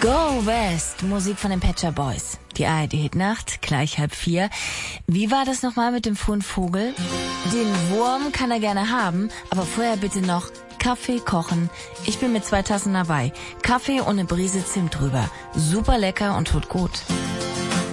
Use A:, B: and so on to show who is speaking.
A: Go West, Musik von den Pet Shop Boys. Die ARD-Hitnacht, gleich 3:30. Wie war das nochmal mit dem frühen Vogel? Den Wurm kann er gerne haben, aber vorher bitte noch Kaffee kochen. Ich bin mit 2 Tassen dabei. Kaffee und eine Brise Zimt drüber. Super lecker und tut gut.